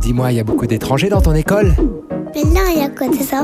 dis-moi, il y a beaucoup d'étrangers dans ton école? Mais non, il y a quoi de ça?